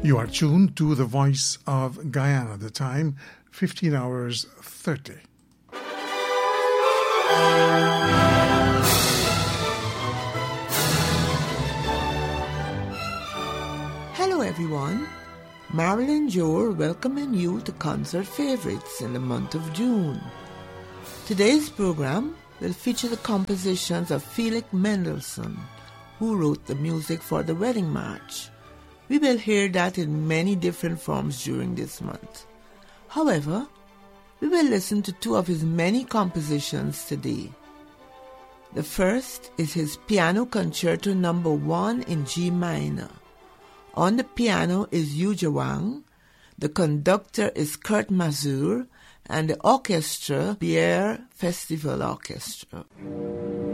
You are tuned to the Voice of Guyana. The time, 15 hours 30. Hello everyone, Marilyn Jore welcoming you to Concert Favorites in the month of June. Today's program will feature the compositions of Felix Mendelssohn, who wrote the music for the Wedding March. We will hear that in many different forms during this month. However, we will listen to two of his many compositions today. The first is his Piano Concerto No. 1 in G minor. On the piano is Yu Jawang, the conductor is Kurt Masur, and the orchestra, Bière Festival Orchestra.